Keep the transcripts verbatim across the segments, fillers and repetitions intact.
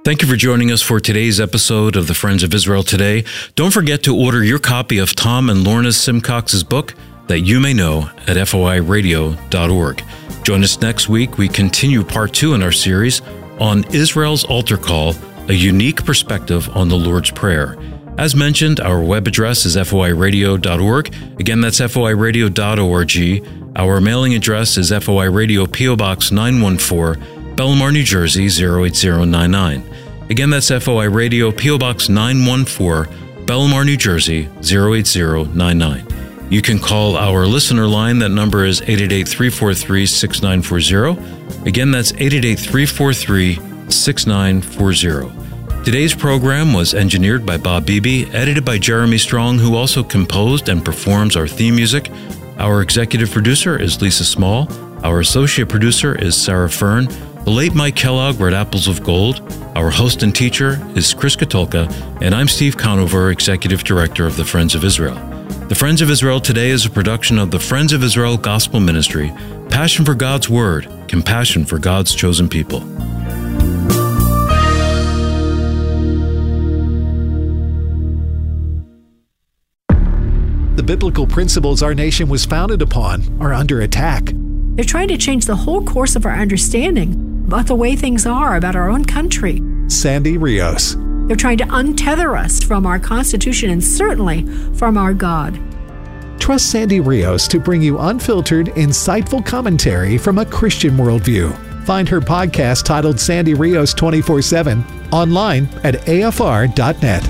Thank you for joining us for today's episode of the Friends of Israel Today. Don't forget to order your copy of Tom and Lorna Simcox's book, That You May Know, at F O I radio dot org. Join us next week. We continue part two in our series on Israel's altar call, a unique perspective on the Lord's Prayer. As mentioned, our web address is F O I radio dot org. Again, that's F O I radio dot org. Our mailing address is F O I Radio, P O Box nine one four, Belmar, New Jersey, zero eight zero nine nine. Again, that's F O I Radio, P O Box nine one four, Belmar, New Jersey, zero eight zero nine nine. You can call our listener line. That number is eight eight eight, three four three, six nine four zero. Again, that's eight eight eight, three four three, six nine four zero. Today's program was engineered by Bob Beebe, edited by Jeremy Strong, who also composed and performs our theme music. Our executive producer is Lisa Small. Our associate producer is Sarah Fern. The late Mike Kellogg wrote Apples of Gold. Our host and teacher is Chris Katulka, and I'm Steve Conover, Executive Director of the Friends of Israel. The Friends of Israel Today is a production of the Friends of Israel Gospel Ministry, passion for God's Word, compassion for God's chosen people. The biblical principles our nation was founded upon are under attack. They're trying to change the whole course of our understanding about the way things are about our own country. Sandy Rios. They're trying to untether us from our Constitution and certainly from our God. Trust Sandy Rios to bring you unfiltered, insightful commentary from a Christian worldview. Find her podcast titled Sandy Rios twenty-four seven online at A F R dot net.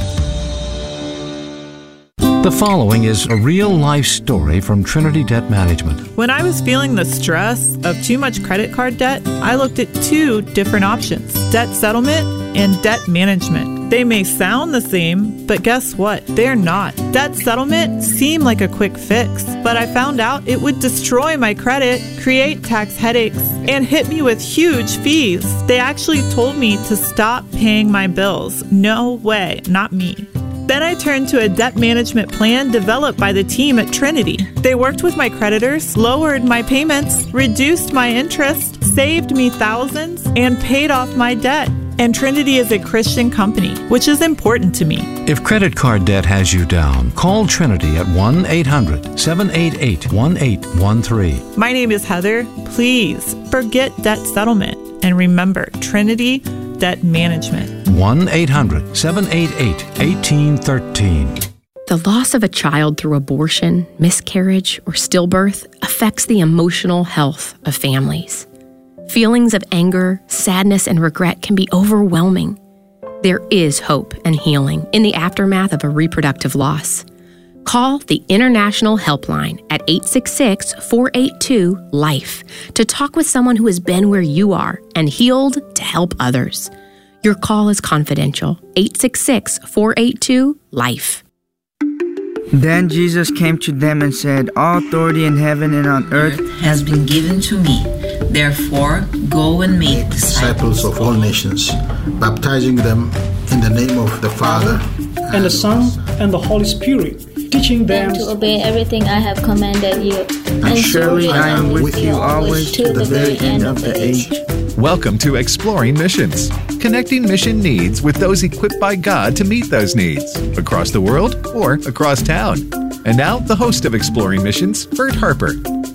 The following is a real-life story from Trinity Debt Management. When I was feeling the stress of too much credit card debt, I looked at two different options: debt settlement and debt management. They may sound the same, but guess what? They're not. Debt settlement seemed like a quick fix, but I found out it would destroy my credit, create tax headaches, and hit me with huge fees. They actually told me to stop paying my bills. No way, not me. Then I turned to a debt management plan developed by the team at Trinity. They worked with my creditors, lowered my payments, reduced my interest, saved me thousands, and paid off my debt. And Trinity is a Christian company, which is important to me. If credit card debt has you down, call Trinity at one eight hundred, seven eight eight, one eight one three. My name is Heather. Please forget debt settlement and remember Trinity Debt Management. one eight hundred, seven eight eight, one eight one three. The loss of a child through abortion, miscarriage, or stillbirth affects the emotional health of families. Feelings of anger, sadness, and regret can be overwhelming. There is hope and healing in the aftermath of a reproductive loss. Call the International Helpline at eight six six, four eight two, LIFE to talk with someone who has been where you are and healed to help others. Your call is confidential. eight six six, four eight two, LIFE. Then Jesus came to them and said, "All authority in heaven and on earth has been given to me. Therefore, go and make disciples of all nations, baptizing them in the name of the Father, and, and the Son, and the Holy Spirit, teaching them to obey everything I have commanded you. And, and surely I am with you always to the very end of the age." Welcome to Exploring Missions, connecting mission needs with those equipped by God to meet those needs, across the world or across town. And now, the host of Exploring Missions, Bert Harper.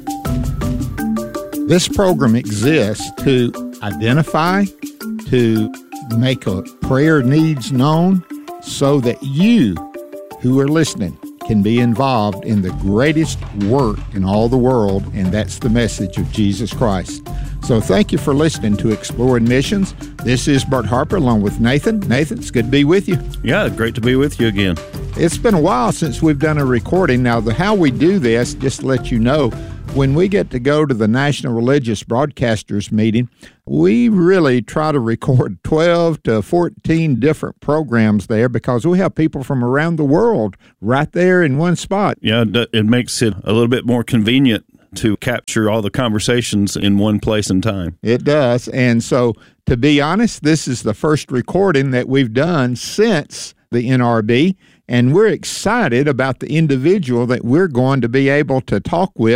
This program exists to identify, to make a prayer needs known, so that you who are listening can be involved in the greatest work in all the world, and that's the message of Jesus Christ. So thank you for listening to Exploring Missions. This is Bert Harper along with Nathan. Nathan, it's good to be with you. Yeah, great to be with you again. It's been a while since we've done a recording. Now, the, how we do this, just to let you know, when we get to go to the National Religious Broadcasters meeting, we really try to record twelve to fourteen different programs there because we have people from around the world right there in one spot. Yeah, it makes it a little bit more convenient to capture all the conversations in one place and time. It does. And so, to be honest, this is the first recording that we've done since the N R B, and we're excited about the individual that we're going to be able to talk with.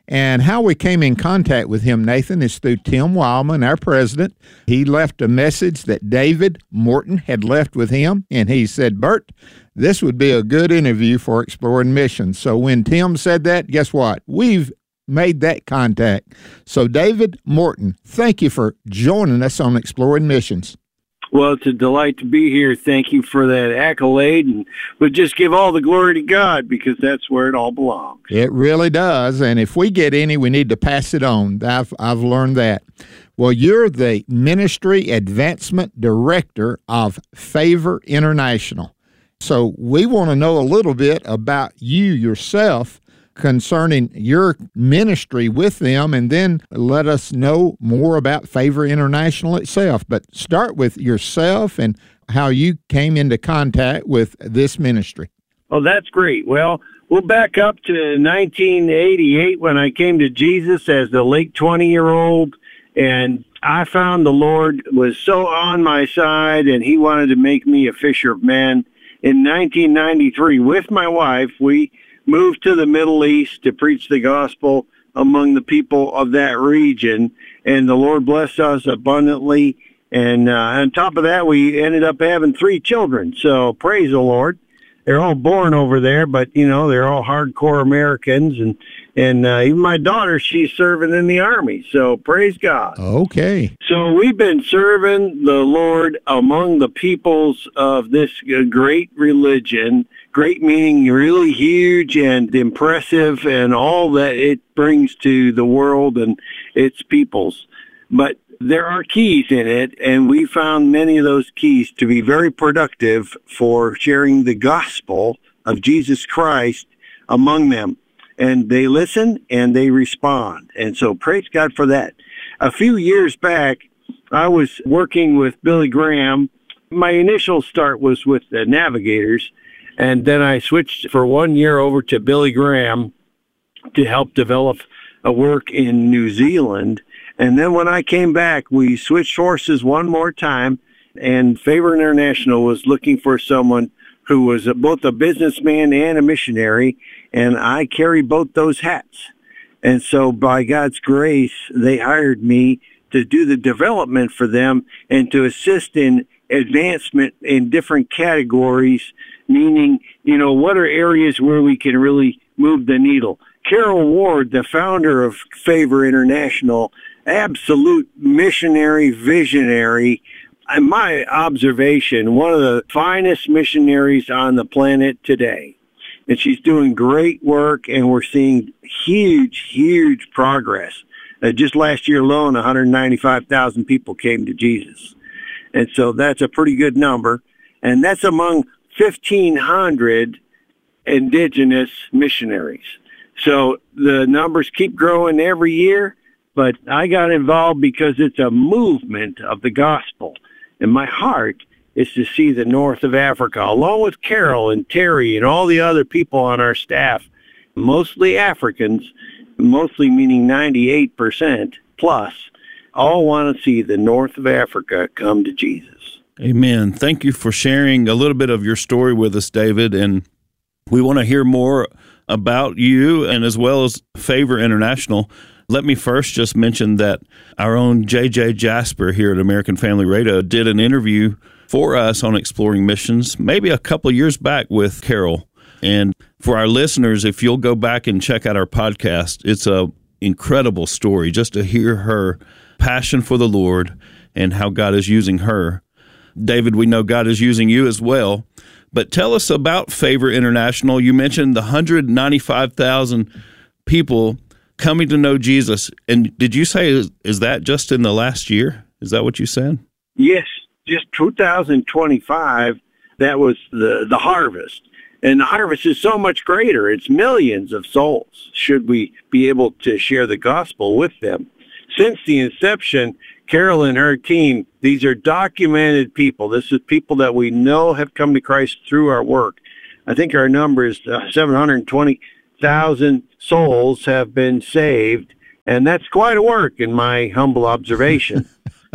And how we came in contact with him, Nathan, is through Tim Wildman, our president. He left a message that David Morton had left with him, and he said, Bert, this would be a good interview for Exploring Missions. So when Tim said that, guess what? We've made that contact. So David Morton, thank you for joining us on Exploring Missions. Well, it's a delight to be here. Thank you for that accolade. And we'll just give all the glory to God because that's where it all belongs. It really does. And if we get any, we need to pass it on. I've, I've learned that. Well, you're the Ministry Advancement Director of Favor International. So we want to know a little bit about you yourself concerning your ministry with them, and then let us know more about Favor International itself. But start with yourself and how you came into contact with this ministry. Oh, that's great. Well, we'll back up to nineteen eighty-eight when I came to Jesus as a late twenty-year-old, and I found the Lord was so on my side, and he wanted to make me a fisher of men. In nineteen ninety-three, with my wife, we moved to the Middle East to preach the gospel among the people of that region, and the Lord blessed us abundantly. And uh, on top of that, we ended up having three children. So praise the Lord. They're all born over there, but, you know, they're all hardcore Americans. And, and uh, even my daughter, she's serving in the Army. So praise God. Okay. So we've been serving the Lord among the peoples of this great religion. Great meaning really huge and impressive and all that it brings to the world and its peoples. But there are keys in it, and we found many of those keys to be very productive for sharing the gospel of Jesus Christ among them. And they listen and they respond. And so praise God for that. A few years back, I was working with Billy Graham. My initial start was with the Navigators, and then I switched for one year over to Billy Graham to help develop a work in New Zealand. And then when I came back, we switched horses one more time, and Favor International was looking for someone who was both a businessman and a missionary, and I carry both those hats. And so by God's grace, they hired me to do the development for them and to assist in advancement in different categories, meaning, you know, what are areas where we can really move the needle. Carol Ward, the founder of Favor International, absolute missionary, visionary. In my observation, one of the finest missionaries on the planet today. And she's doing great work, and we're seeing huge, huge progress. Uh, just last year alone, one hundred ninety-five thousand people came to Jesus. And so that's a pretty good number. And that's among fifteen hundred indigenous missionaries. So the numbers keep growing every year, but I got involved because it's a movement of the gospel. And my heart is to see the north of Africa, along with Carol and Terry and all the other people on our staff, mostly Africans, mostly meaning ninety-eight percent plus, all want to see the north of Africa come to Jesus. Amen. Thank you for sharing a little bit of your story with us, David. And we want to hear more about you and as well as Favor International. Let me first just mention that our own J J Jasper here at American Family Radio did an interview for us on Exploring Missions maybe a couple of years back with Carol. And for our listeners, if you'll go back and check out our podcast, it's a incredible story just to hear her passion for the Lord and how God is using her. David, we know God is using you as well. But tell us about Favor International. You mentioned the one hundred ninety-five thousand people coming to know Jesus. And did you say, is, is that just in the last year? Is that what you said? Yes, just two thousand twenty-five, that was the, the harvest. And the harvest is so much greater. It's millions of souls, should we be able to share the gospel with them. Since the inception, Carol and her team, these are documented people. This is people that we know have come to Christ through our work. I think our number is uh, seven hundred twenty thousand souls have been saved, and that's quite a work in my humble observation.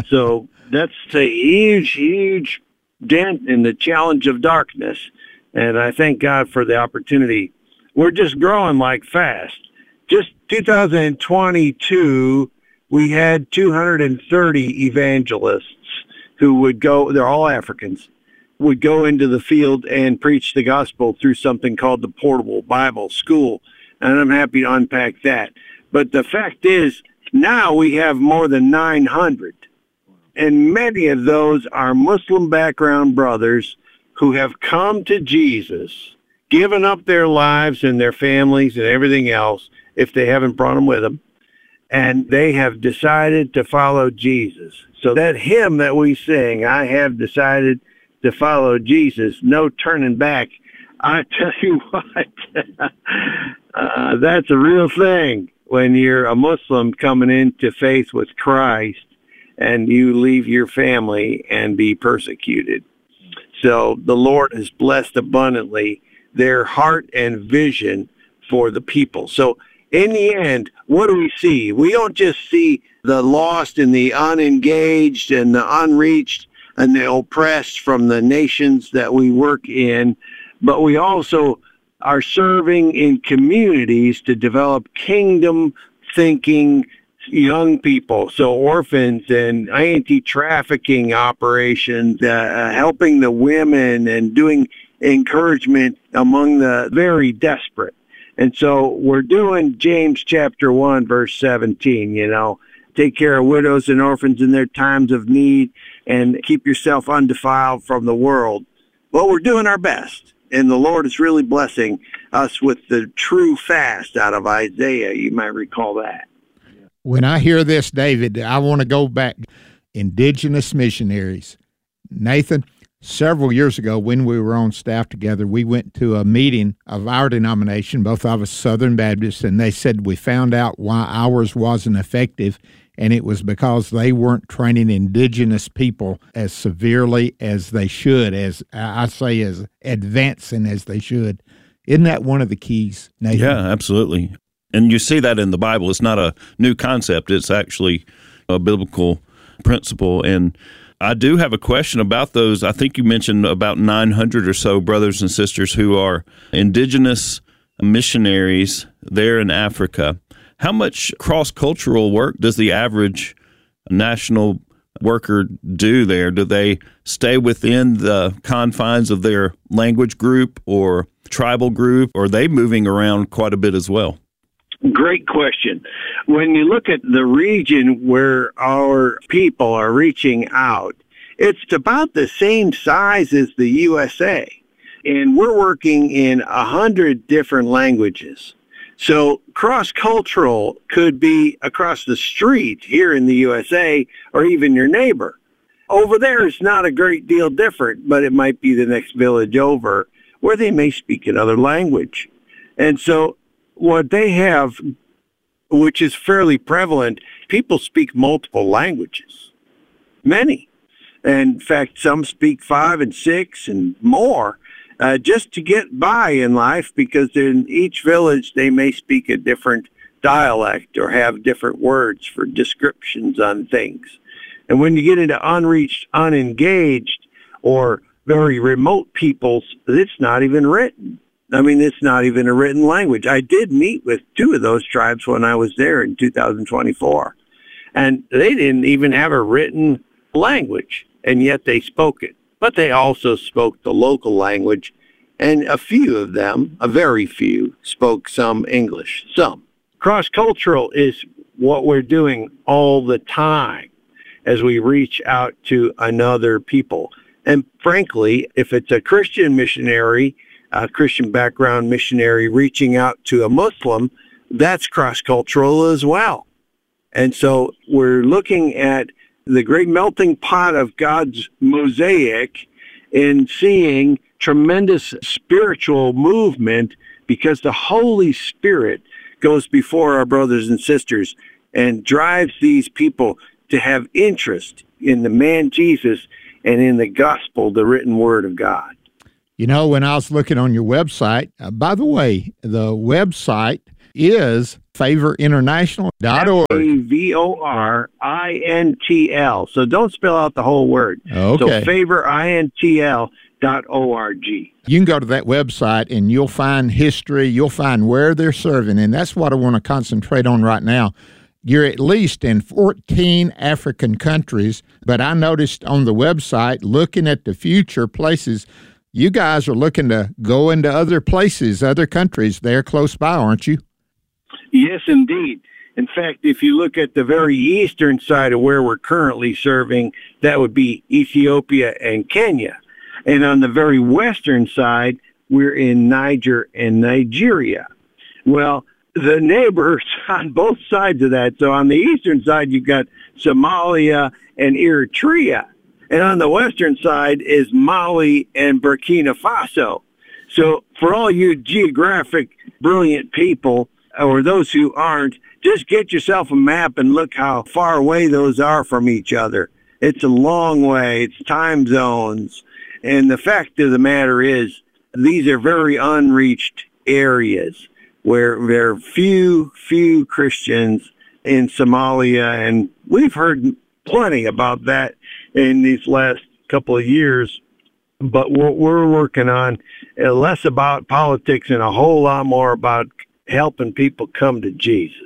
So that's a huge, huge dent in the challenge of darkness, and I thank God for the opportunity. We're just growing like fast, just two thousand twenty-two, we had two hundred thirty evangelists who would go, they're all Africans, would go into the field and preach the gospel through something called the Portable Bible School. And I'm happy to unpack that. But the fact is, now we have more than nine hundred. And many of those are Muslim background brothers who have come to Jesus, given up their lives and their families and everything else, if they haven't brought them with them, and they have decided to follow Jesus. So that hymn that we sing, I have decided to follow Jesus, no turning back, I tell you what, uh, that's a real thing when you're a Muslim coming into faith with Christ and you leave your family and be persecuted. So the Lord has blessed abundantly their heart and vision for the people. So in the end, what do we see? We don't just see the lost and the unengaged and the unreached and the oppressed from the nations that we work in, but we also are serving in communities to develop kingdom-thinking young people, so orphans and anti-trafficking operations, uh, helping the women and doing encouragement among the very desperate. And so we're doing James chapter one, verse seventeen, you know, take care of widows and orphans in their times of need and keep yourself undefiled from the world. Well, we're doing our best. And the Lord is really blessing us with the true fast out of Isaiah. You might recall that. When I hear this, David, I want to go back. Indigenous missionaries. Nathan, several years ago when we were on staff together, we went to a meeting of our denomination, both of us Southern Baptists, and they said we found out why ours wasn't effective, and it was because they weren't training indigenous people as severely as they should, as I say, as advancing as they should. Isn't that one of the keys, Nathan? Yeah, absolutely. And you see that in the Bible. It's not a new concept. It's actually a biblical principle. And I do have a question about those. I think you mentioned about nine hundred or so brothers and sisters who are indigenous missionaries there in Africa. How much cross-cultural work does the average national worker do there? Do they stay within the confines of their language group or tribal group, or are they moving around quite a bit as well? Great question. When you look at the region where our people are reaching out, it's about the same size as the U S A. And we're working in a hundred different languages. So cross-cultural could be across the street here in the U S A or even your neighbor. Over there, it's not a great deal different, but it might be the next village over where they may speak another language. And so what they have, which is fairly prevalent, people speak multiple languages, many. And in fact, some speak five and six and more uh, just to get by in life, because in each village they may speak a different dialect or have different words for descriptions on things. And when you get into unreached, unengaged, or very remote peoples, it's not even written. I mean, it's not even a written language. I did meet with two of those tribes when I was there in two thousand twenty-four, and they didn't even have a written language, and yet they spoke it. But they also spoke the local language, and a few of them, a very few, spoke some English, some. Cross-cultural is what we're doing all the time as we reach out to another people. And frankly, if it's a Christian missionary, a Christian background missionary reaching out to a Muslim, that's cross-cultural as well. And so we're looking at the great melting pot of God's mosaic in seeing tremendous spiritual movement, because the Holy Spirit goes before our brothers and sisters and drives these people to have interest in the man Jesus and in the gospel, the written word of God. You know, when I was looking on your website, uh, by the way, the website is favor international dot org. F A V O R I N T L. So don't spell out the whole word. Okay. So favor I N T L dot org. You can go to that website and you'll find history, you'll find where they're serving, and that's what I want to concentrate on right now. You're at least in fourteen African countries, but I noticed on the website, looking at the future places, you guys are looking to go into other places, other countries there close by, aren't you? Yes, indeed. In fact, if you look at the very eastern side of where we're currently serving, that would be Ethiopia and Kenya. And on the very western side, we're in Niger and Nigeria. Well, the neighbors on both sides of that, so on the eastern side, you've got Somalia and Eritrea. And on the western side is Mali and Burkina Faso. So for all you geographic brilliant people, or those who aren't, just get yourself a map and look how far away those are from each other. It's a long way. It's time zones. And the fact of the matter is, these are very unreached areas where there are few, few Christians in Somalia. And we've heard plenty about that in these last couple of years. But what we're working on, uh, less about politics and a whole lot more about helping people come to Jesus.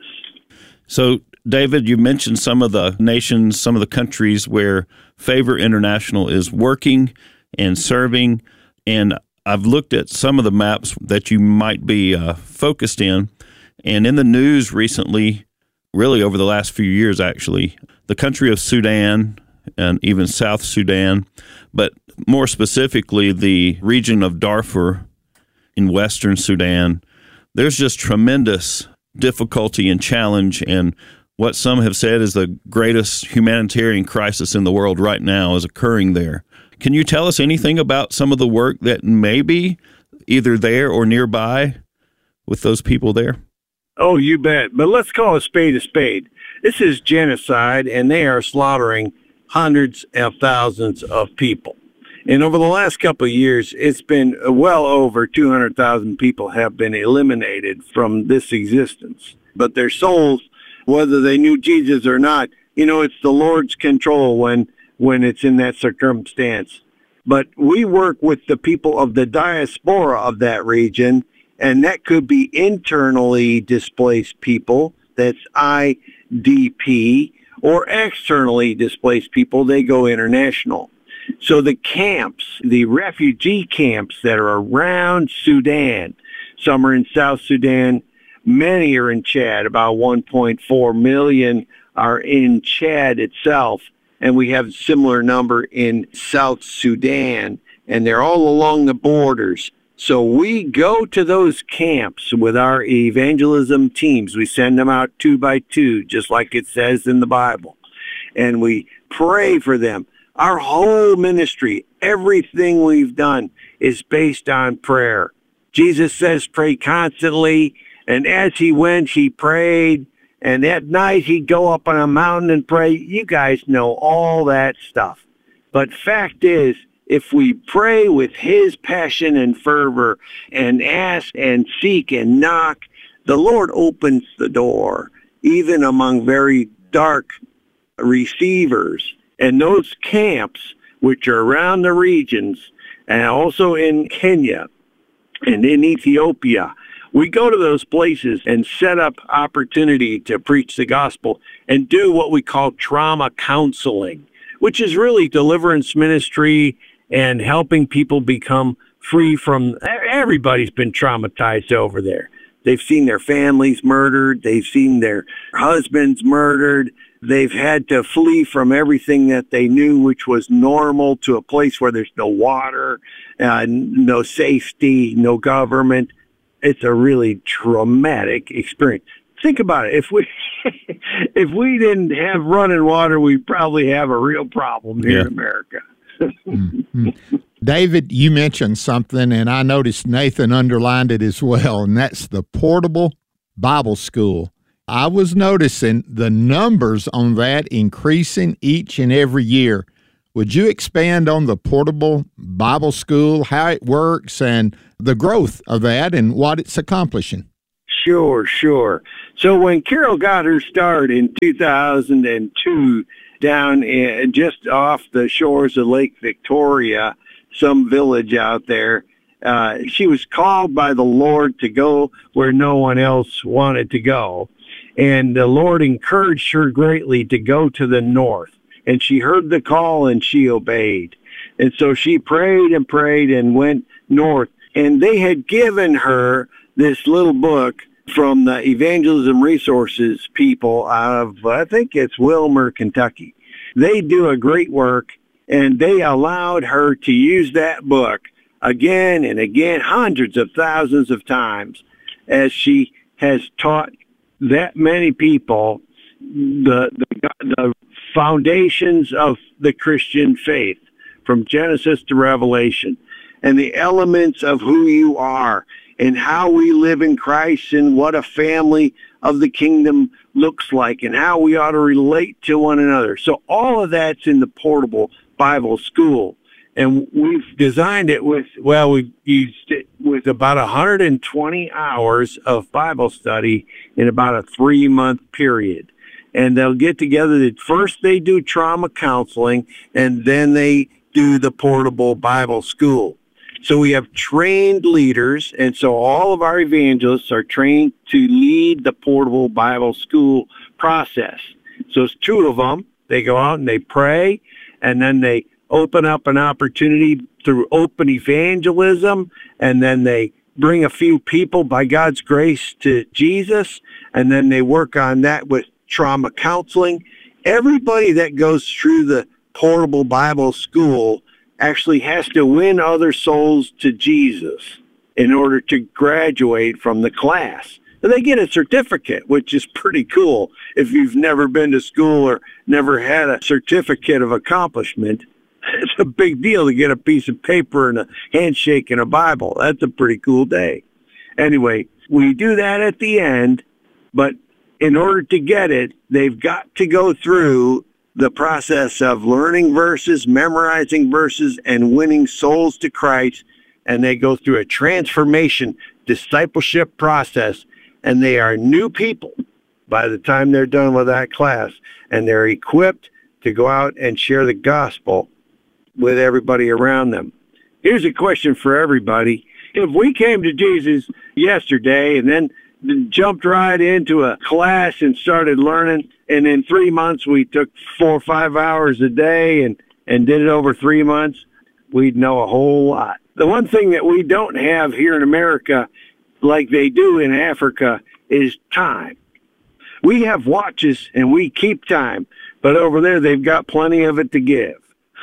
So, David, you mentioned some of the nations, some of the countries where Favor International is working and serving, and I've looked at some of the maps that you might be uh, focused in, and in the news recently, really over the last few years actually, the country of Sudan and even South Sudan, but more specifically the region of Darfur in western Sudan, there's just tremendous difficulty and challenge, and what some have said is the greatest humanitarian crisis in the world right now is occurring there. Can you tell us anything about some of the work that may be either there or nearby with those people there? Oh, you bet. But let's call a spade a spade. This is genocide, and they are slaughtering hundreds of thousands of people. And over the last couple of years, it's been well over two hundred thousand people have been eliminated from this existence. But their souls, whether they knew Jesus or not, you know, it's the Lord's control when, when it's in that circumstance. But we work with the people of the diaspora of that region, and that could be internally displaced people, that's I D P, or externally displaced people, they go international. So the camps, the refugee camps that are around Sudan, some are in South Sudan, many are in Chad, about one point four million are in Chad itself, and we have a similar number in South Sudan, and they're all along the borders. So we go to those camps with our evangelism teams. We send them out two by two, just like it says in the Bible, and we pray for them. Our whole ministry, everything we've done is based on prayer. Jesus says pray constantly, and as he went, he prayed, and at night he'd go up on a mountain and pray. You guys know all that stuff. But fact is, if we pray with his passion and fervor and ask and seek and knock, the Lord opens the door, even among very dark receivers. And those camps, which are around the regions, and also in Kenya and in Ethiopia, we go to those places and set up opportunity to preach the gospel and do what we call trauma counseling, which is really deliverance ministry and helping people become free from, everybody's been traumatized over there. They've seen their families murdered. They've seen their husbands murdered. They've had to flee from everything that they knew, which was normal, to a place where there's no water, uh, no safety, no government. It's a really traumatic experience. Think about it. If we if we didn't have running water, we'd probably have a real problem here yeah. in America. mm-hmm. David, you mentioned something, and I noticed Nathan underlined it as well, and that's the Portable Bible School. I was noticing the numbers on that increasing each and every year. Would you expand on the Portable Bible School, how it works, and the growth of that and what it's accomplishing? Sure, sure. So when Carol got her start in two thousand two down in, just off the shores of Lake Victoria, some village out there. Uh, she was called by the Lord to go where no one else wanted to go. And the Lord encouraged her greatly to go to the north. And she heard the call and she obeyed. And so she prayed and prayed and went north. And they had given her this little book from the Evangelism Resources people out of, I think it's Wilmer, Kentucky. They do a great work, and they allowed her to use that book again and again, hundreds of thousands of times, as she has taught that many people the, the, the foundations of the Christian faith, from Genesis to Revelation, and the elements of who you are and how we live in Christ and what a family of the kingdom looks like and how we ought to relate to one another. So all of that's in the Portable Bible School. And we've designed it with, well, we've used it with about one hundred twenty hours of Bible study in about a three-month period. And they'll get together. First they do trauma counseling, and then they do the Portable Bible School. So we have trained leaders, and so all of our evangelists are trained to lead the Portable Bible School process. So it's two of them. They go out and they pray, and then they open up an opportunity through open evangelism, and then they bring a few people by God's grace to Jesus, and then they work on that with trauma counseling. Everybody that goes through the Portable Bible School actually has to win other souls to Jesus in order to graduate from the class. And they get a certificate, which is pretty cool. If you've never been to school or never had a certificate of accomplishment, it's a big deal to get a piece of paper and a handshake and a Bible. That's a pretty cool day. Anyway, we do that at the end, but in order to get it, they've got to go through the process of learning verses, memorizing verses, and winning souls to Christ. And they go through a transformation discipleship process, and they are new people by the time they're done with that class, and they're equipped to go out and share the gospel with everybody around them. Here's a question for everybody. If we came to Jesus yesterday and then jumped right into a class and started learning, and in three months we took four or five hours a day and, and did it over three months, we'd know a whole lot. The one thing that we don't have here in America, like they do in Africa, is time. We have watches and we keep time, but over there they've got plenty of it to give.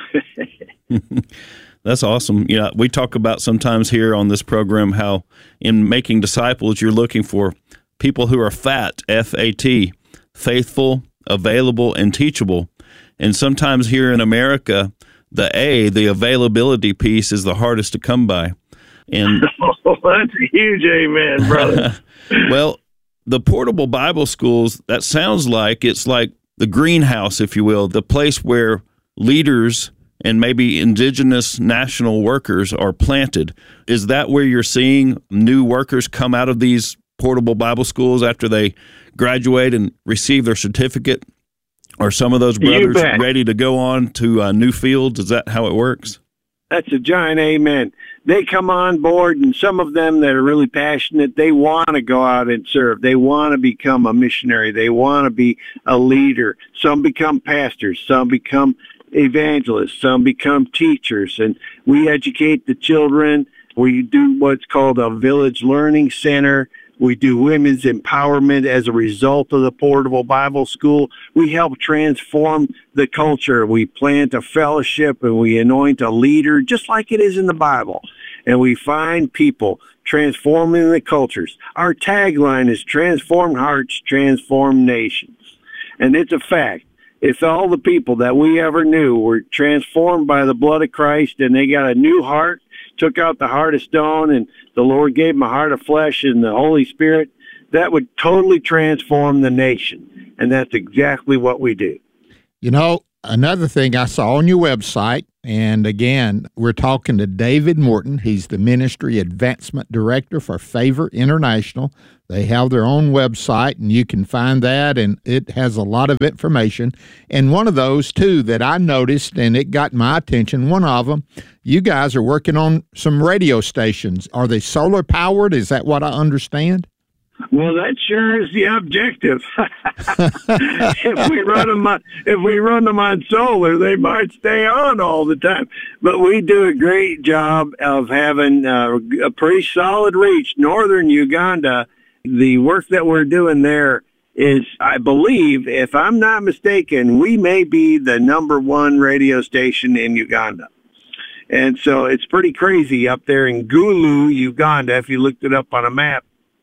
That's awesome. You know, we talk about sometimes here on this program how in making disciples, you're looking for people who are fat, F A T, faithful, available, and teachable. And sometimes here in America, the A, the availability piece, is the hardest to come by. And oh, that's a huge amen, brother. Well, the Portable Bible Schools, that sounds like it's like the greenhouse, if you will, the place where leaders and maybe indigenous national workers are planted. Is that where you're seeing new workers come out of these Portable Bible Schools after they graduate and receive their certificate? Are some of those brothers ready to go on to uh, new fields? Is that how it works? That's a giant amen. They come on board, and some of them that are really passionate, they want to go out and serve. They want to become a missionary. They want to be a leader. Some become pastors. Some become evangelists. Some become teachers. And we educate the children. We do what's called a village learning center. We do women's empowerment as a result of the Portable Bible School. We help transform the culture. We plant a fellowship and we anoint a leader just like it is in the Bible. And we find people transforming the cultures. Our tagline is transform hearts, transform nations. And it's a fact. If all the people that we ever knew were transformed by the blood of Christ and they got a new heart, took out the heart of stone, and the Lord gave them a heart of flesh and the Holy Spirit, that would totally transform the nation. And that's exactly what we do. You know, another thing I saw on your website, And again, we're talking to David Morton. He's the Ministry Advancement Director for Favor International. They have their own website, and you can find that, and it has a lot of information. And one of those, too, that I noticed, and it got my attention, one of them, you guys are working on some radio stations. Are they solar-powered? Is that what I understand? Well, that sure is the objective. if we run them on, if we run them on solar, they might stay on all the time. But we do a great job of having uh, a pretty solid reach. Northern Uganda, the work that we're doing there is, I believe, if I'm not mistaken, we may be the number one radio station in Uganda. And so it's pretty crazy up there in Gulu, Uganda, if you looked it up on a map.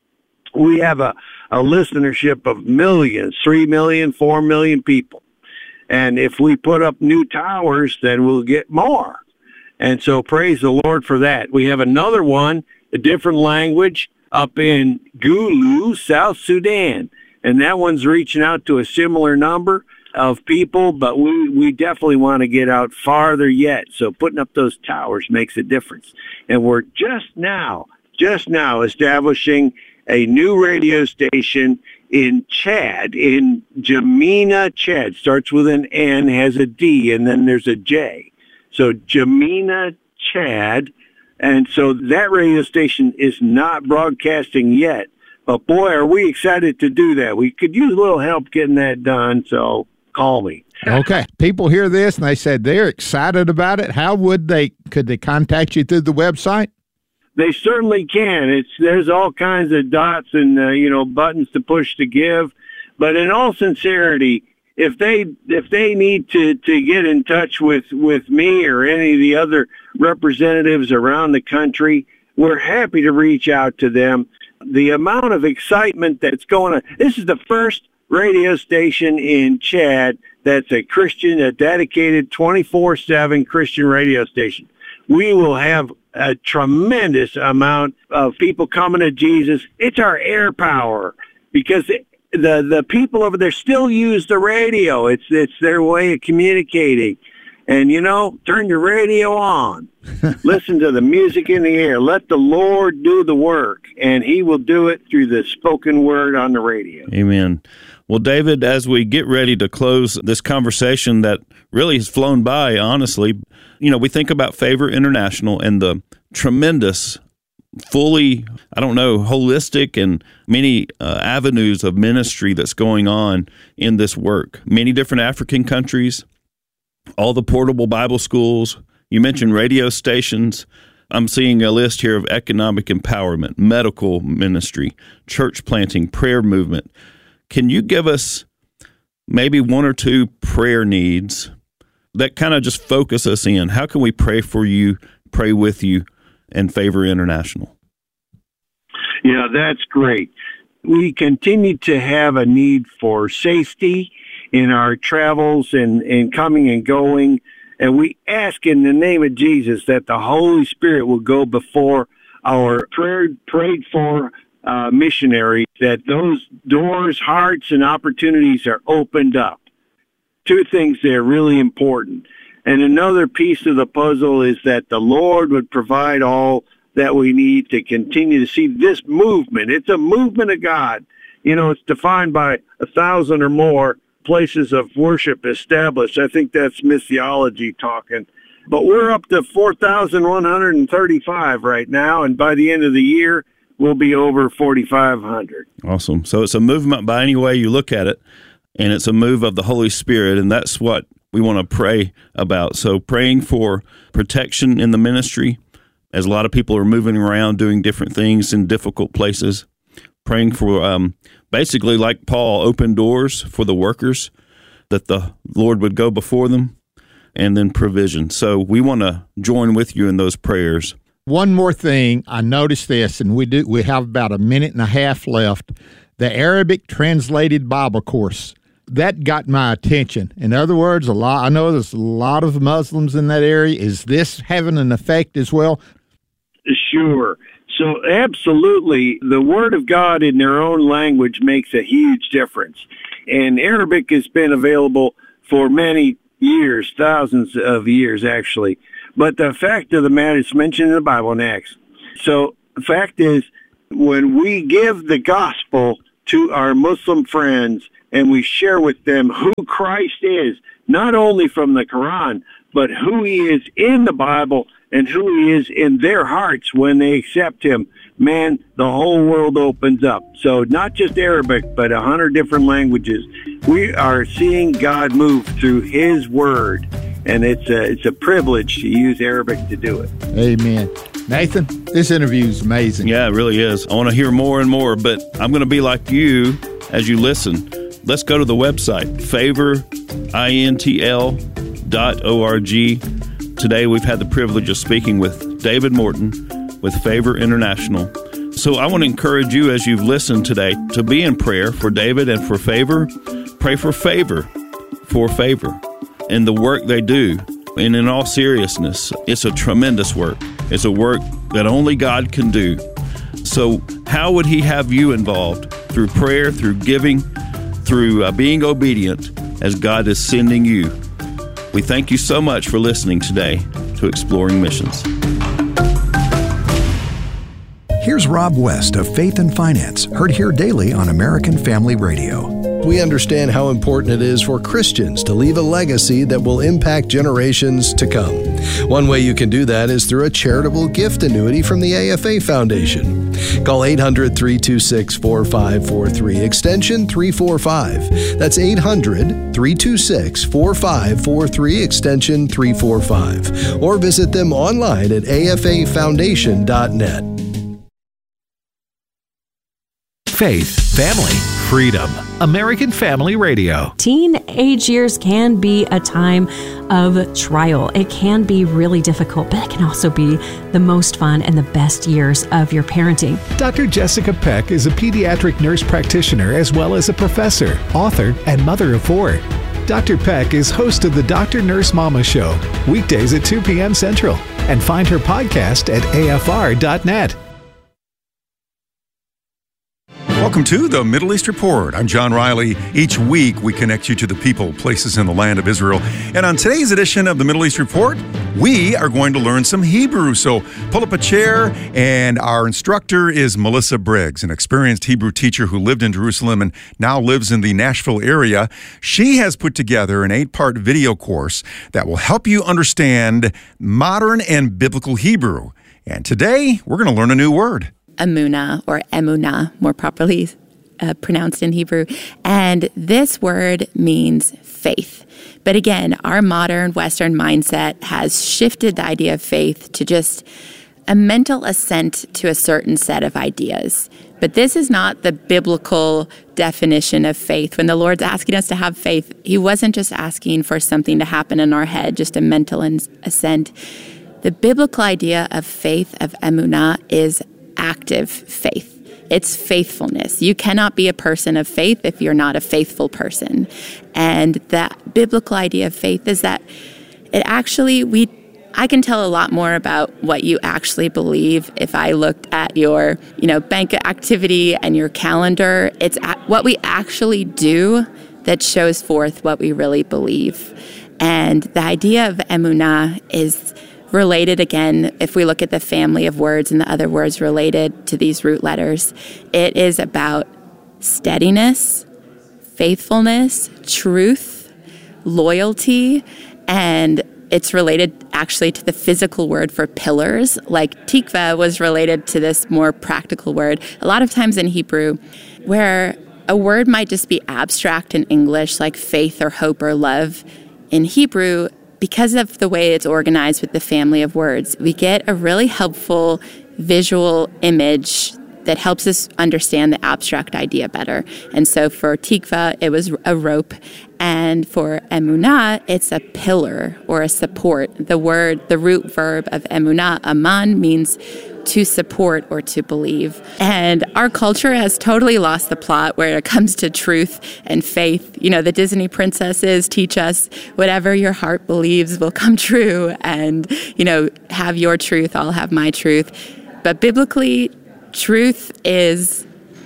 We have a, a listenership of millions, three million, four million people. And if we put up new towers, then we'll get more. And so praise the Lord for that. We have another one, a different language, up in Gulu, South Sudan. And that one's reaching out to a similar number of people, but we, we definitely want to get out farther yet. So putting up those towers makes a difference. And we're just now, just now establishing a new radio station in Chad, in Jamina, Chad. Starts with an N, has a D, and then there's a J. So Jamina, Chad. And so that radio station is not broadcasting yet. But boy, are we excited to do that. We could use a little help getting that done, so call me. Okay. People hear this and they said they're excited about it. How would they, could they contact you through the website? They certainly can. It's there's all kinds of dots and uh, you know buttons to push to give, but in all sincerity, if they if they need to, to get in touch with, with me or any of the other representatives around the country, we're happy to reach out to them. The amount of excitement that's going on. This is the first radio station in Chad that's a Christian, a dedicated twenty-four seven Christian radio station. We will have a tremendous amount of people coming to Jesus. It's our air power because it, the the people over there still use the radio. It's it's their way of communicating. And, you know, turn your radio on. Listen to the music in the air. Let the Lord do the work, and he will do it through the spoken word on the radio. Amen. Well, David, as we get ready to close this conversation that really has flown by, honestly, you know, we think about Favor International and the tremendous, fully, I don't know, holistic and many uh, avenues of ministry that's going on in this work. Many different African countries, all the portable Bible schools. You mentioned radio stations. I'm seeing a list here of economic empowerment, medical ministry, church planting, prayer movement. Can you give us maybe one or two prayer needs that kind of just focus us in? How can we pray for you, pray with you, and Favor International? Yeah, that's great. We continue to have a need for safety in our travels and, and coming and going. And we ask in the name of Jesus that the Holy Spirit will go before our prayer, prayed for uh, missionaries, that those doors, hearts, and opportunities are opened up. Two things there really important. And another piece of the puzzle is that the Lord would provide all that we need to continue to see this movement. It's a movement of God. You know, it's defined by a thousand or more places of worship established. I think that's missiology talking. But we're up to four thousand one hundred thirty-five right now, and by the end of the year, we'll be over forty-five hundred. Awesome. So it's a movement by any way you look at it, and it's a move of the Holy Spirit, and that's what we want to pray about. So praying for protection in the ministry, as a lot of people are moving around doing different things in difficult places. Praying for, um, basically like Paul, open doors for the workers, that the Lord would go before them, and then provision. So we want to join with you in those prayers. One more thing, I noticed this, and we do. We have about a minute and a half left. The Arabic Translated Bible Course, that got my attention. In other words, a lot. I know there's a lot of Muslims in that area. Is this having an effect as well? Sure. So absolutely, the Word of God in their own language makes a huge difference. And Arabic has been available for many years, thousands of years, actually. But the fact of the matter is mentioned in the Bible in Acts. So the fact is, when we give the gospel to our Muslim friends and we share with them who Christ is, not only from the Quran, but who he is in the Bible and who he is in their hearts when they accept him, man, the whole world opens up. So not just Arabic, but a hundred different languages. We are seeing God move through his word, and it's a, it's a privilege to use Arabic to do it. Amen. Nathan, this interview is amazing. Yeah, it really is. I want to hear more and more, but I'm going to be like you as you listen. Let's go to the website, favor intl dot org. Today we've had the privilege of speaking with David Morton with Favor International. So I want to encourage you as you've listened today to be in prayer for David and for Favor. Pray for favor, for Favor, and the work they do. And in all seriousness, it's a tremendous work. It's a work that only God can do. So how would he have you involved? Through prayer, through giving, through uh, being obedient as God is sending you. We thank you so much for listening today to Exploring Missions. Here's Rob West of Faith and Finance, heard here daily on American Family Radio. We understand how important it is for Christians to leave a legacy that will impact generations to come. One way you can do that is through a charitable gift annuity from the A F A Foundation. Call eight hundred, three two six, four five four three, extension three forty-five. That's eight hundred, three two six, four five four three, extension three forty-five. Or visit them online at a f a foundation dot net. Faith, family, freedom. American Family Radio. Teenage years can be a time of trial. It can be really difficult, but it can also be the most fun and the best years of your parenting. Doctor Jessica Peck is a pediatric nurse practitioner as well as a professor, author, and mother of four. Doctor Peck is host of the Doctor Nurse Mama Show, weekdays at two p.m. Central, and find her podcast at a f r dot net. Welcome to the Middle East Report. I'm John Riley. Each week, we connect you to the people, places in the land of Israel. And on today's edition of the Middle East Report, we are going to learn some Hebrew. So pull up a chair, and our instructor is Melissa Briggs, an experienced Hebrew teacher who lived in Jerusalem and now lives in the Nashville area. She has put together an eight-part video course that will help you understand modern and biblical Hebrew. And today, we're going to learn a new word. Emunah, or emunah, more properly uh, pronounced in Hebrew. And this word means faith. But again, our modern Western mindset has shifted the idea of faith to just a mental assent to a certain set of ideas. But this is not the biblical definition of faith. When the Lord's asking us to have faith, he wasn't just asking for something to happen in our head, just a mental assent. The biblical idea of faith, of emunah, is active faith. It's faithfulness. You cannot be a person of faith if you're not a faithful person. And that biblical idea of faith is that it actually, we, I can tell a lot more about what you actually believe if I looked at your, you know, bank activity and your calendar. It's what we actually do that shows forth what we really believe. And the idea of emunah is related, again, if we look at the family of words and the other words related to these root letters, it is about steadiness, faithfulness, truth, loyalty, and it's related actually to the physical word for pillars, like tikva was related to this more practical word. A lot of times in Hebrew, where a word might just be abstract in English, like faith or hope or love, in Hebrew, because of the way it's organized with the family of words, we get a really helpful visual image that helps us understand the abstract idea better. And so for tikva, it was a rope. And for emunah, it's a pillar or a support. The word, the root verb of emunah, aman, means to support or to believe. And our culture has totally lost the plot where it comes to truth and faith. You know, the Disney princesses teach us whatever your heart believes will come true. And, you know, have your truth, I'll have my truth. But biblically, truth is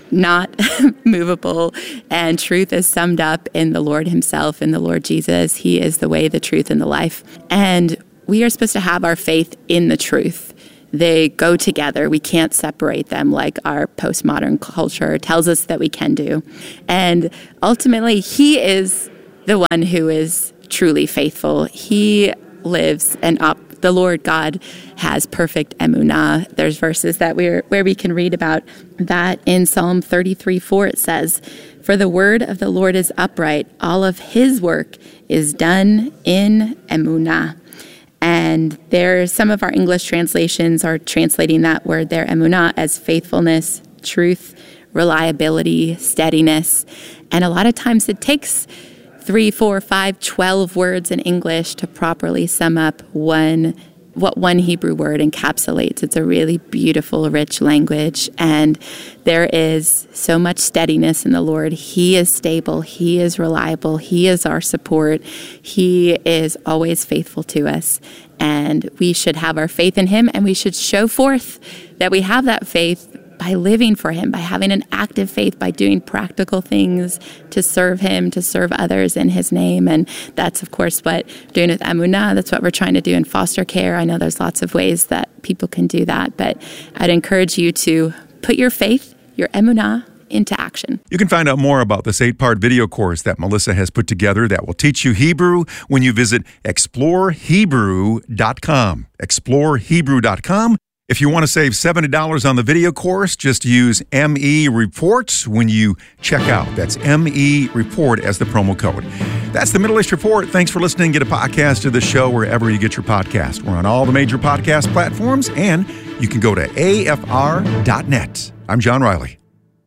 not movable. And truth is summed up in the Lord himself, in the Lord Jesus. He is the way, the truth, and the life. And we are supposed to have our faith in the truth. They go together. We can't separate them like our postmodern culture tells us that we can do. And ultimately, he is the one who is truly faithful. He lives and up. The Lord God has perfect emunah. There's verses that we're where we can read about that in Psalm thirty-three four. It says, "For the word of the Lord is upright; all of his work is done in emunah." And there, some of our English translations are translating that word there, emunah, as faithfulness, truth, reliability, steadiness. And a lot of times it takes three, four, five, twelve words in English to properly sum up one what one Hebrew word encapsulates. It's a really beautiful, rich language, and there is so much steadiness in the Lord. He is stable. He is reliable. He is our support. He is always faithful to us, and we should have our faith in him, and we should show forth that we have that faith by living for him, by having an active faith, by doing practical things to serve him, to serve others in his name. And that's, of course, what we're doing with emunah. That's what we're trying to do in foster care. I know there's lots of ways that people can do that, but I'd encourage you to put your faith, your emunah, into action. You can find out more about this eight-part video course that Melissa has put together that will teach you Hebrew when you visit explore hebrew dot com. explore hebrew dot com. If you want to save seventy dollars on the video course, just use M E Report when you check out. That's M E Report as the promo code. That's the Middle East Report. Thanks for listening. Get a podcast of the show wherever you get your podcast. We're on all the major podcast platforms, and you can go to A F R dot net. I'm John Riley.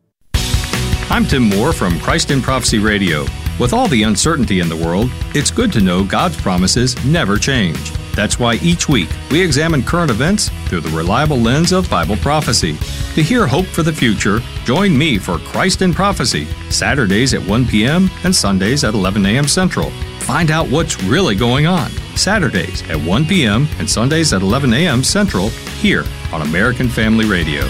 I'm Tim Moore from Christ in Prophecy Radio. With all the uncertainty in the world, it's good to know God's promises never change. That's why each week we examine current events through the reliable lens of Bible prophecy. To hear hope for the future, join me for Christ in Prophecy, Saturdays at one p.m. and Sundays at eleven a.m. Central. Find out what's really going on. Saturdays at one p.m. and Sundays at eleven a.m. Central, here on American Family Radio.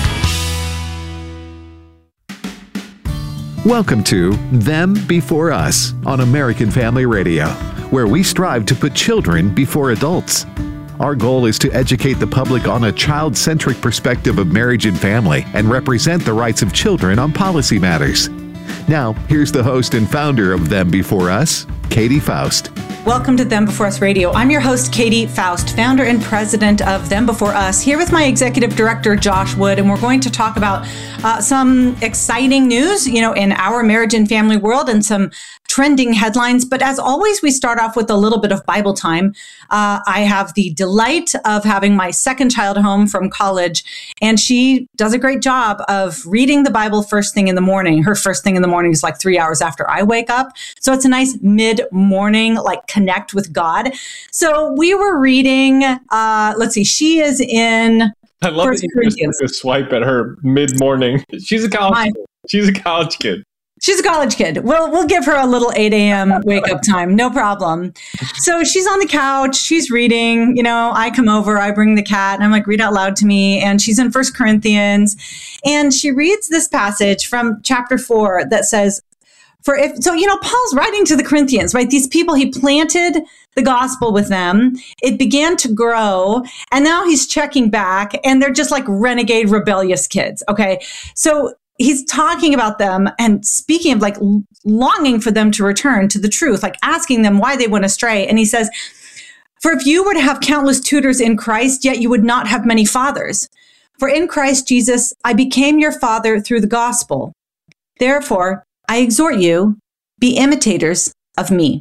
Welcome to Them Before Us on American Family Radio, where we strive to put children before adults. Our goal is to educate the public on a child-centric perspective of marriage and family and represent the rights of children on policy matters. Now, here's the host and founder of Them Before Us, Katie Faust. Welcome to Them Before Us Radio. I'm your host, Katie Faust, founder and president of Them Before Us, here with my executive director, Josh Wood, and we're going to talk about uh, some exciting news, you know, in our marriage and family world and some trending headlines. But as always, we start off with a little bit of Bible time. Uh, I have the delight of having my second child home from college, and she does a great job of reading the Bible first thing in the morning. Her first thing in the morning is like three hours after I wake up. So it's a nice mid-morning, like, connect with God. So we were reading, uh, let's see, she is in I love that you just took a swipe at her mid-morning. She's a college kid. She's a college kid. She's a college kid. We'll, we'll give her a little eight a.m. wake up time. No problem. So she's on the couch. She's reading. You know, I come over. I bring the cat. And I'm like, read out loud to me. And she's in First Corinthians. And she reads this passage from chapter four that says, for if, so, you know, Paul's writing to the Corinthians, right? These people, he planted the gospel with them. It began to grow. And now he's checking back. And they're just like renegade, rebellious kids. Okay. So he's talking about them and speaking of like longing for them to return to the truth, like asking them why they went astray. And he says, for if you were to have countless tutors in Christ, yet you would not have many fathers. For in Christ Jesus, I became your father through the gospel. Therefore, I exhort you, be imitators of me.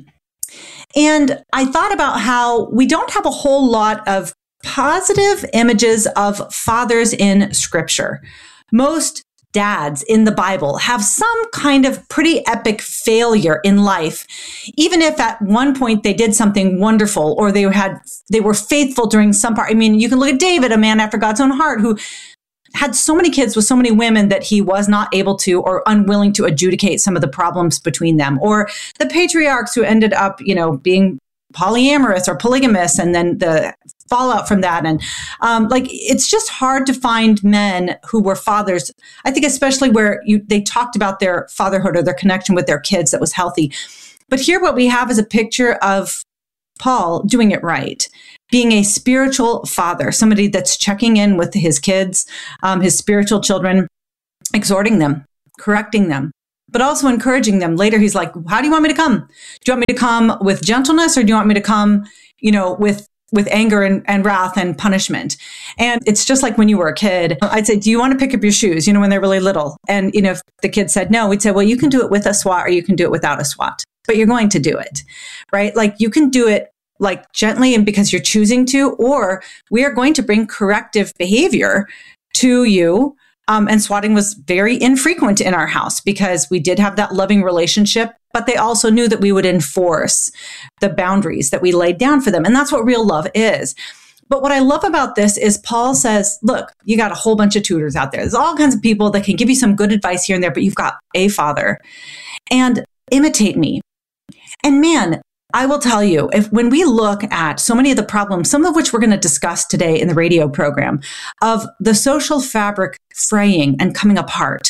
And I thought about how we don't have a whole lot of positive images of fathers in Scripture. Most dads in the Bible have some kind of pretty epic failure in life, even if at one point they did something wonderful or they had they were faithful during some part. I mean, you can look at David, a man after God's own heart, who had so many kids with so many women that he was not able to or unwilling to adjudicate some of the problems between them, or the patriarchs who ended up, you know, being polyamorous or polygamous, and then the fallout from that. And um, like, it's just hard to find men who were fathers. I think especially where you, they talked about their fatherhood or their connection with their kids that was healthy. But here what we have is a picture of Paul doing it right, being a spiritual father, somebody that's checking in with his kids, um, his spiritual children, exhorting them, correcting them, but also encouraging them. Later, he's like, how do you want me to come? Do you want me to come with gentleness, or do you want me to come, you know, with with anger and, and wrath and punishment? And it's just like when you were a kid, I'd say, do you want to pick up your shoes, you know, when they're really little? And, you know, if the kid said no, we'd say, well, you can do it with a swat or you can do it without a swat, but you're going to do it, right? Like you can do it like gently and because you're choosing to, or we are going to bring corrective behavior to you. Um, and swatting was very infrequent in our house because we did have that loving relationship, but they also knew that we would enforce the boundaries that we laid down for them. And that's what real love is. But what I love about this is Paul says, look, you got a whole bunch of tutors out there. There's all kinds of people that can give you some good advice here and there, but you've got a father, and imitate me. And man, I will tell you, if when we look at so many of the problems, some of which we're going to discuss today in the radio program, of the social fabric fraying and coming apart,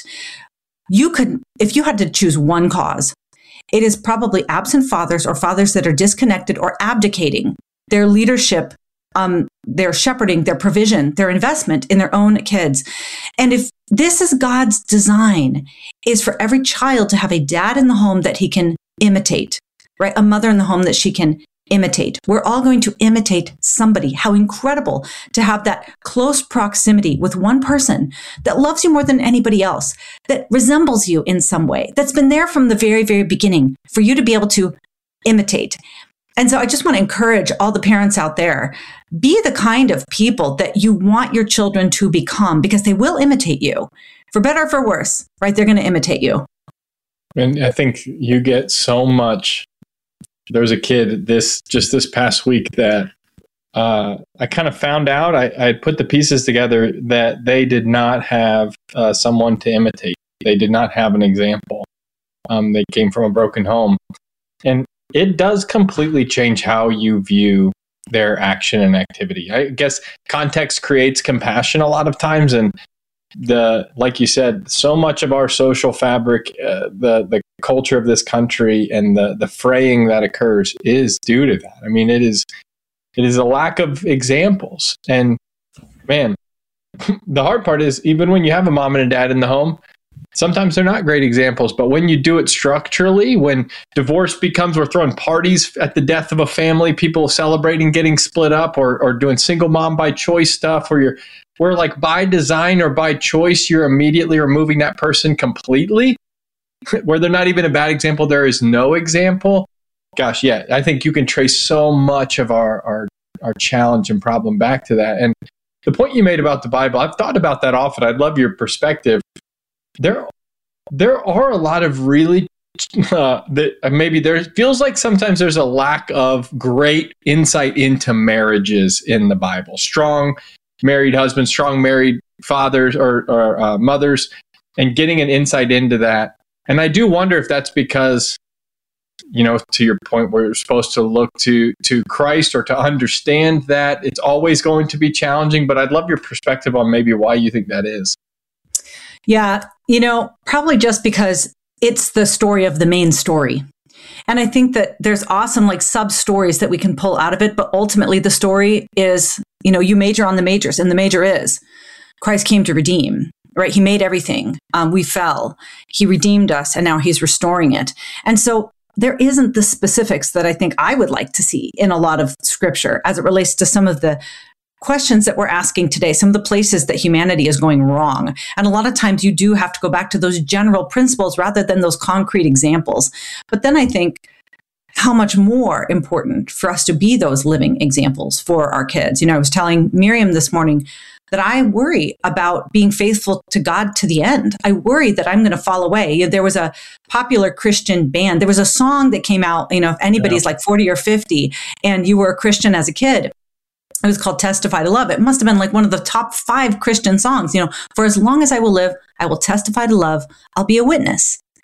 you could, if you had to choose one cause, it is probably absent fathers or fathers that are disconnected or abdicating their leadership, um, their shepherding, their provision, their investment in their own kids. And if this is God's design, is for every child to have a dad in the home that he can imitate, right? A mother in the home that she can imitate. We're all going to imitate somebody. How incredible to have that close proximity with one person that loves you more than anybody else, that resembles you in some way, that's been there from the very, very beginning for you to be able to imitate. And so I just want to encourage all the parents out there, be the kind of people that you want your children to become, because they will imitate you for better or for worse, right? They're going to imitate you. And I think you get so much. There was a kid this just this past week that uh, I kind of found out. I, I put the pieces together that they did not have uh, someone to imitate. They did not have an example. Um, they came from a broken home. And it does completely change how you view their action and activity. I guess context creates compassion a lot of times. And the, like you said, so much of our social fabric, uh, the, the culture of this country and the, the fraying that occurs is due to that. I mean, it is, it is a lack of examples. And man, the hard part is even when you have a mom and a dad in the home, sometimes they're not great examples, but when you do it structurally, when divorce becomes, we're throwing parties at the death of a family, people celebrating getting split up, or, or doing single mom by choice stuff, where you're, where like by design or by choice, you're immediately removing that person completely, where they're not even a bad example. There is no example. Gosh, yeah, I think you can trace so much of our, our, our challenge and problem back to that. And the point you made about the Bible, I've thought about that often. I'd love your perspective. There, there are a lot of really, uh, that maybe there feels like sometimes there's a lack of great insight into marriages in the Bible. Strong married husbands, strong married fathers or, or uh, mothers, and getting an insight into that. And I do wonder if that's because, you know, to your point, we're supposed to look to to Christ or to understand that it's always going to be challenging. But I'd love your perspective on maybe why you think that is. Yeah, you know, probably just because it's the story of the main story. And I think that there's awesome like sub stories that we can pull out of it. But ultimately, the story is, you know, you major on the majors, and the major is Christ came to redeem, right? He made everything. Um, we fell. He redeemed us, and now he's restoring it. And so there isn't the specifics that I think I would like to see in a lot of scripture as it relates to some of the questions that we're asking today, some of the places that humanity is going wrong. And a lot of times you do have to go back to those general principles rather than those concrete examples. But then I think how much more important for us to be those living examples for our kids. You know, I was telling Miriam this morning that I worry about being faithful to God to the end. I worry that I'm going to fall away. There was a popular Christian band. There was a song that came out, you know, if anybody's yeah. like forty or fifty and you were a Christian as a kid, it was called Testify to Love. It must have been like one of the top five Christian songs. You know, for as long as I will live, I will testify to love. I'll be a witness.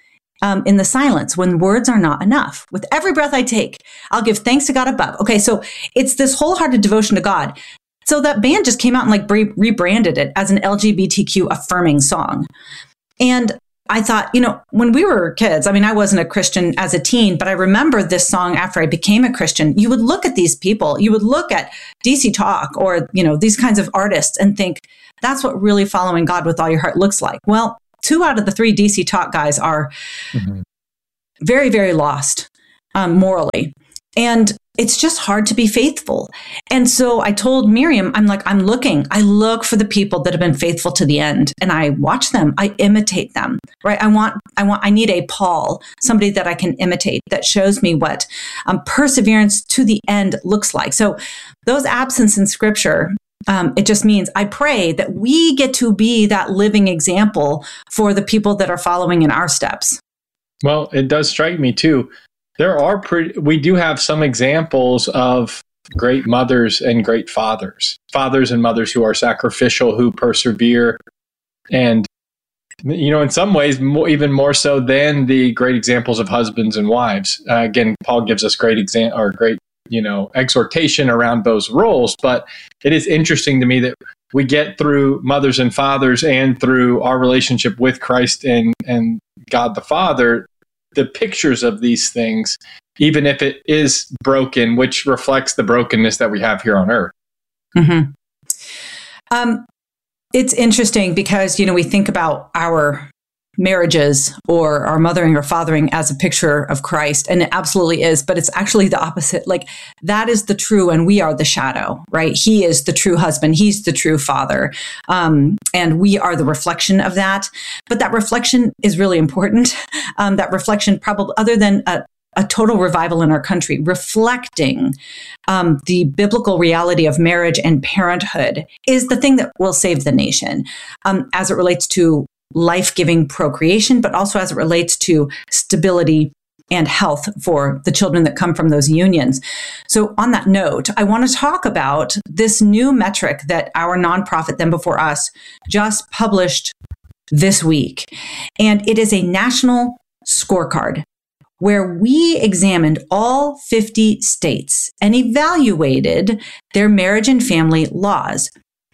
um, in the silence when words are not enough. With every breath I take, I'll give thanks to God above. Okay, so it's this wholehearted devotion to God. So that band just came out and like re- rebranded it as an L G B T Q affirming song. And I thought, you know, when we were kids, I mean, I wasn't a Christian as a teen, but I remember this song after I became a Christian. You would look at these people, you would look at D C Talk or, you know, these kinds of artists and think, that's what really following God with all your heart looks like. Well, two out of the three D C Talk guys are mm-hmm. very, very lost um, morally. And it's just hard to be faithful. And so I told Miriam, I'm like, I'm looking, I look for the people that have been faithful to the end and I watch them, I imitate them, right? I want, I want, I need a Paul, somebody that I can imitate that shows me what um, perseverance to the end looks like. So those absence in scripture, um, it just means I pray that we get to be that living example for the people that are following in our steps. Well, it does strike me too. There are pretty, we do have some examples of great mothers and great fathers, fathers and mothers who are sacrificial, who persevere. And, you know, in some ways, more, even more so than the great examples of husbands and wives. Uh, again, Paul gives us great exam or great, you know, exhortation around those roles. But it is interesting to me that we get through mothers and fathers and through our relationship with Christ and, and God the Father, the pictures of these things, even if it is broken, which reflects the brokenness that we have here on earth. Mm-hmm. Um, it's interesting because, you know, we think about our marriages or our mothering or fathering as a picture of Christ, and it absolutely is, but it's actually the opposite. Like that is the true, and we are the shadow, right? He is the true husband. He's the true father. Um, and we are the reflection of that. But that reflection is really important. Um, that reflection probably, other than a, a total revival in our country, reflecting um, the biblical reality of marriage and parenthood is the thing that will save the nation um, as it relates to life-giving procreation, but also as it relates to stability and health for the children that come from those unions. So on that note, I want to talk about this new metric that our nonprofit, Them Before Us, just published this week. And it is a national scorecard where we examined all fifty states and evaluated their marriage and family laws.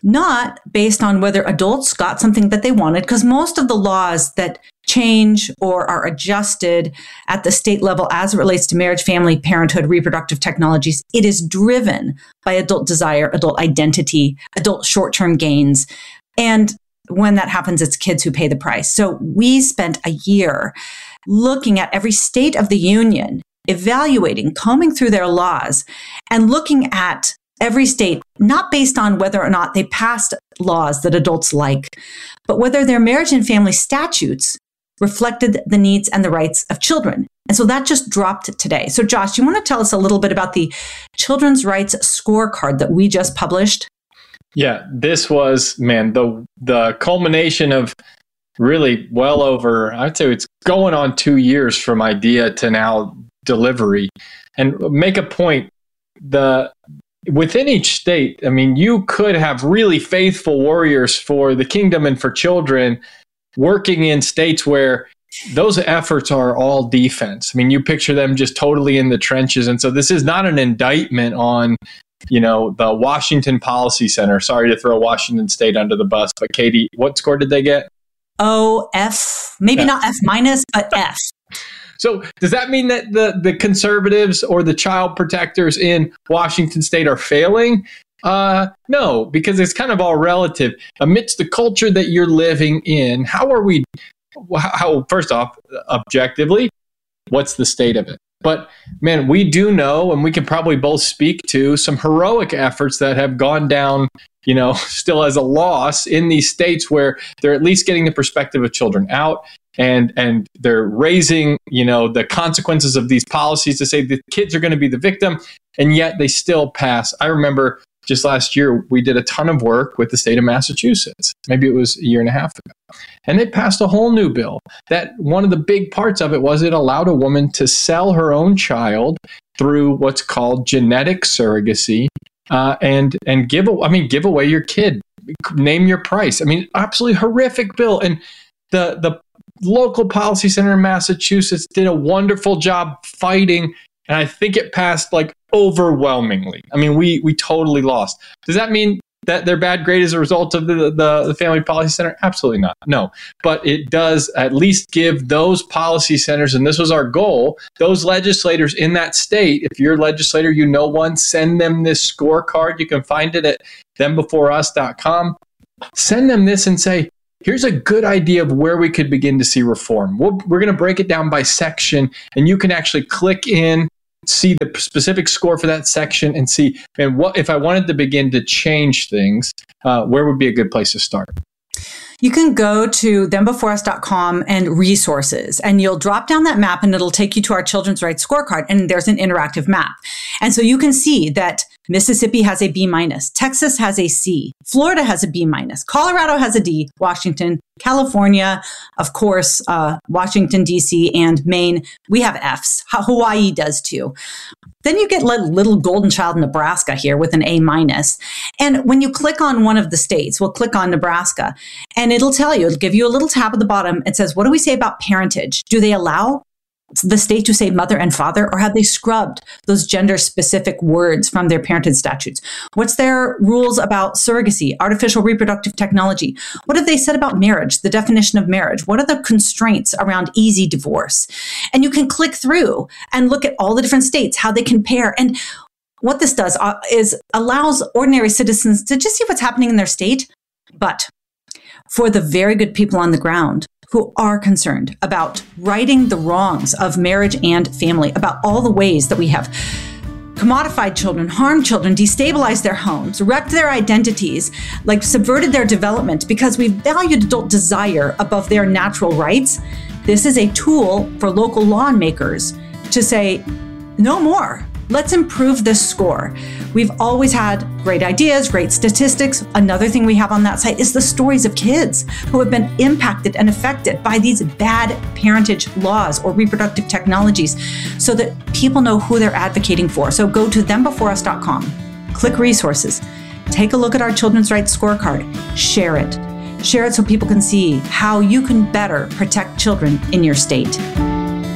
Not based on whether adults got something that they wanted, because most of the laws that change or are adjusted at the state level as it relates to marriage, family, parenthood, reproductive technologies, it is driven by adult desire, adult identity, adult short-term gains. And when that happens, it's kids who pay the price. So we spent a year looking at every state of the union, evaluating, combing through their laws, and looking at every state, not based on whether or not they passed laws that adults like, but whether their marriage and family statutes reflected the needs and the rights of children. And so that just dropped today. So Josh, you want to tell us a little bit about the Children's Rights Scorecard that we just published? Yeah, this was, man, the the culmination of really well over, I'd say it's going on two years from idea to now delivery. And make a point, the within each state, I mean, you could have really faithful warriors for the kingdom and for children working in states where those efforts are all defense. I mean, you picture them just totally in the trenches. And so this is not an indictment on, you know, the Washington Policy Center. Sorry to throw Washington State under the bus, but Katie, what score did they get? Oh, F, maybe F. Not F minus, but F. So does that mean that the, the conservatives or the child protectors in Washington State are failing? Uh, no, because it's kind of all relative. Amidst the culture that you're living in, how are we, how, first off, objectively, what's the state of it? But man, we do know, and we can probably both speak to some heroic efforts that have gone down, you know, still as a loss in these states where they're at least getting the perspective of children out. And and they're raising, you know, the consequences of these policies to say the kids are going to be the victim, and yet they still pass. I remember just last year, we did a ton of work with the state of Massachusetts. Maybe it was a year and a half ago. And they passed a whole new bill that one of the big parts of it was it allowed a woman to sell her own child through what's called genetic surrogacy uh, and and give, I mean, give away your kid, name your price. I mean, absolutely horrific bill. And the the local policy center in Massachusetts did a wonderful job fighting, and I think it passed like overwhelmingly. I mean, we we totally lost. Does that mean that they're bad grade as a result of the, the, the Family Policy Center? Absolutely not. No. But it does at least give those policy centers, and this was our goal, those legislators in that state, if you're a legislator, you know one, send them this scorecard. You can find it at them before us dot com. Send them this and say, here's a good idea of where we could begin to see reform. We'll, we're going to break it down by section, and you can actually click in, see the specific score for that section, and see, and what if I wanted to begin to change things, uh, where would be a good place to start? You can go to them before us dot com and resources, and you'll drop down that map and it'll take you to our Children's Rights Scorecard, and there's an interactive map. And so you can see that Mississippi has a B minus, Texas has a C, Florida has a B minus, Colorado has a D, Washington, California, of course, uh, Washington, D C, and Maine, we have Fs. Hawaii does too. Then you get little golden child Nebraska here with an A minus. And when you click on one of the states, we'll click on Nebraska, and it'll tell you, it'll give you a little tab at the bottom. It says, what do we say about parentage? Do they allow the state to say mother and father, or have they scrubbed those gender-specific words from their parentage statutes? What's their rules about surrogacy, artificial reproductive technology? What have they said about marriage, the definition of marriage? What are the constraints around easy divorce? And you can click through and look at all the different states, how they compare. And what this does uh, is allows ordinary citizens to just see what's happening in their state. But for the very good people on the ground who are concerned about righting the wrongs of marriage and family, about all the ways that we have commodified children, harmed children, destabilized their homes, wrecked their identities, like subverted their development because we valued adult desire above their natural rights, this is a tool for local lawmakers to say, no more. Let's improve this score. We've always had great ideas, great statistics. Another thing we have on that site is the stories of kids who have been impacted and affected by these bad parentage laws or reproductive technologies so that people know who they're advocating for. So go to them before us dot com, click resources, take a look at our Children's Rights Scorecard, share it. Share it so people can see how you can better protect children in your state.